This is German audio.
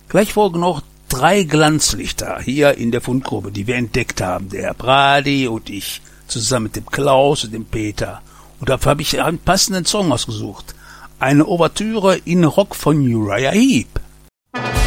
Gleich folgen noch 3 Glanzlichter hier in der Fundgrube, die wir entdeckt haben. Der Herr Brady und ich, zusammen mit dem Klaus und dem Peter. Und dafür habe ich einen passenden Song ausgesucht. Eine Ouvertüre in Rock von Uriah Heep.